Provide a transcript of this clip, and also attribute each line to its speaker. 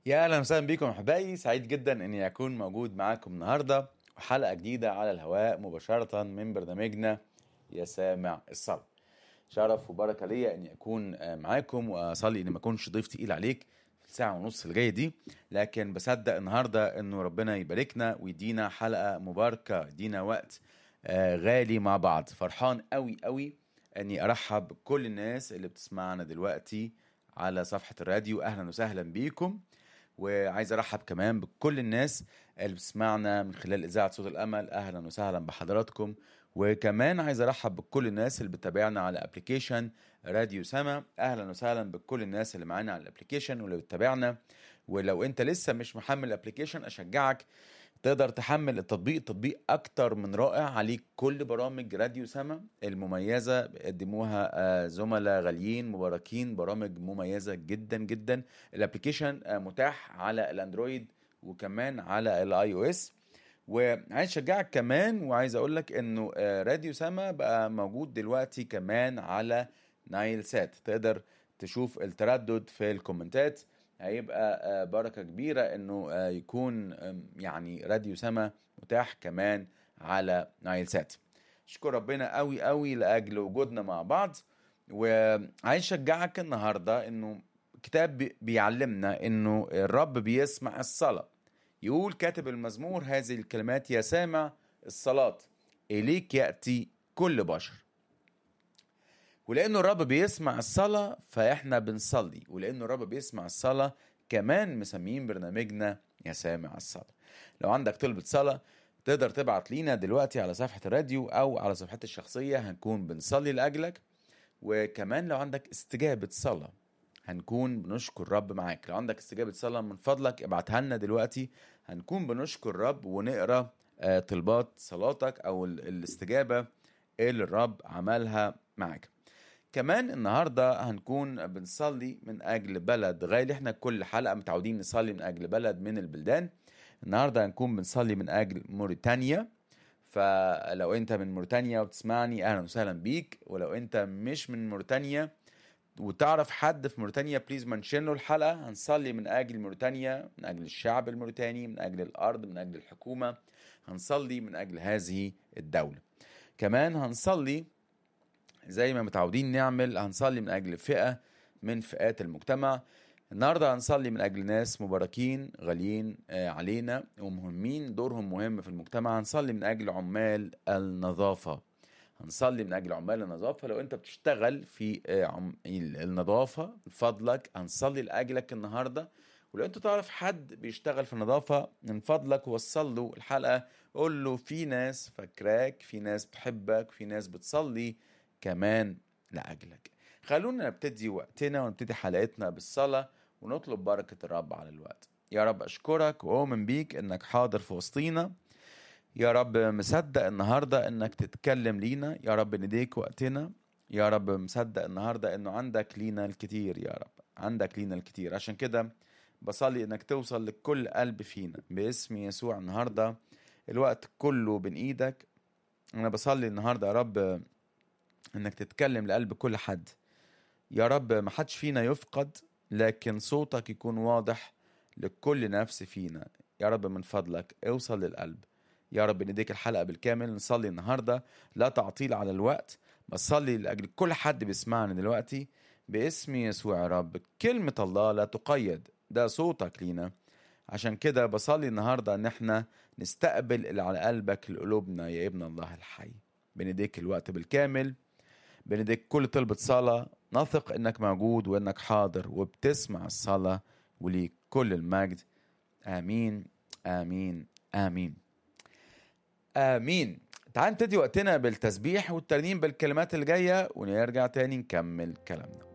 Speaker 1: يا اهلا وسهلا بكم احبائي، سعيد جدا اني اكون موجود معاكم النهارده وحلقه جديده على الهواء مباشره من برنامجنا يا سامع الصلاة. شرف وبركه ليا اني اكون معاكم، واصلي اني ما اكونش ضيف تقيل عليك في الساعه ونص الجايه دي، لكن بصدق النهارده انه ربنا يباركنا ويدينا حلقه مباركه، يدينا وقت غالي مع بعض. فرحان قوي قوي اني ارحب بكل الناس اللي بتسمعنا دلوقتي على صفحه الراديو. اهلا وسهلا بيكم. وعايز ارحب كمان بكل الناس اللي بتسمعنا من خلال اذاعه صوت الامل. اهلا وسهلا بحضراتكم. وكمان عايز ارحب بكل الناس اللي بتتابعنا على ابلكيشن راديو سما. اهلا وسهلا بكل الناس اللي معانا على الابلكيشن واللي بتتابعنا. ولو انت لسه مش محمل الابلكيشن اشجعك تقدر تحمل التطبيق. تطبيق اكتر من رائع، عليك كل برامج راديو سما المميزه بيقدموها زملاء غاليين مباركين، برامج مميزه جدا جدا. الابلكيشن متاح على الاندرويد وكمان على الاي او اس. وعايز اشجعك كمان وعايز اقول لك انه راديو سما بقى موجود دلوقتي كمان على نايل سات. تقدر تشوف التردد في الكومنتات. هيبقى بركة كبيرة انه يكون يعني راديو سما متاح كمان على نايل سات. اشكر ربنا قوي قوي لاجل وجودنا مع بعض. وعايز اشجعك النهارده انه كتاب بيعلمنا انه الرب بيسمع الصلاة. يقول كاتب المزمور هذه الكلمات: يا سامع الصلاة إليك يأتي كل بشر. ولأنه الرب بيسمع الصلاة فإحنا بنصلي، ولأنه الرب بيسمع الصلاة كمان مسميين برنامجنا يا سامع الصلاة. لو عندك طلبة صلاة تقدر تبعت لينا دلوقتي على صفحة الراديو أو على صفحتي الشخصية، هنكون بنصلي لأجلك. وكمان لو عندك استجابة صلاة هنكون بنشكر رب معاك. لو عندك استجابة صلاة من فضلك ابعتها لنا دلوقتي، هنكون بنشكر رب ونقرأ طلبات صلاتك أو الاستجابة اللي الرب عملها معاك. كمان النهاردة هنكون بنصلي من أجل بلد غالي. احنا كل حلقة متعودين نصلي من أجل بلد من البلدان. النهاردة هنكون بنصلي من أجل موريتانيا. فلو انت من موريتانيا وبتسمعني اهلا وسهلا بيك. ولو انت مش من موريتانيا وتعرف حد في موريتانيا بليز منشن له الحلقة. هنصلي من أجل موريتانيا، من أجل الشعب الموريتاني، من أجل الأرض، من أجل الحكومة. هنصلي من أجل هذه الدولة. كمان هنصلي زي ما متعودين نعمل، هنصلي من أجل فئة من فئات المجتمع. النهاردة هنصلي من أجل ناس مباركين غاليين علينا ومهمين، دورهم مهم في المجتمع. هنصلي من أجل عمال النظافة. هنصلي من أجل عمال النظافة. لو أنت بتشتغل في النظافة من فضلك هنصلي لأجلك النهاردة. ولو أنت تعرف حد بيشتغل في النظافة من فضلك وصل له الحلقة، قول له في ناس فاكراك، في ناس بتحبك، في ناس بتصلي كمان لأجلك. خلونا نبتدي وقتنا ونبتدي حلقتنا بالصلاة ونطلب بركة الرب على الوقت. يا رب أشكرك وأؤمن بيك إنك حاضر في وسطينا. يا رب مصدق النهاردة انك تتكلم لينا. يا رب نديك وقتنا. يا رب مصدق النهاردة انه عندك لينا الكتير. يا رب عندك لينا الكتير، عشان كده بصلي انك توصل لكل قلب فينا باسم يسوع. النهاردة الوقت كله بين ايدك. انا بصلي النهاردة يا رب انك تتكلم لقلب كل حد. يا رب ما حدش فينا يفقد، لكن صوتك يكون واضح لكل نفس فينا. يا رب من فضلك اوصل للقلب. يا رب نديك الحلقة بالكامل. نصلي النهاردة لا تعطيل على الوقت، بصلي لأجل كل حد بيسمعنا دلوقتي باسم يسوع. يا رب كلمة الله لا تقيد، ده صوتك لينا. عشان كده بصلي النهاردة ان احنا نستقبل اللي على قلبك لقلوبنا يا ابن الله الحي. بنديك الوقت بالكامل، بنديك كل طلبة صلاة، نثق انك موجود وانك حاضر وبتسمع الصلاة، وليك كل المجد. آمين آمين آمين آمين. تعال نبتدي وقتنا بالتسبيح والترنيم بالكلمات اللي جاية ونرجع تاني نكمل كلامنا.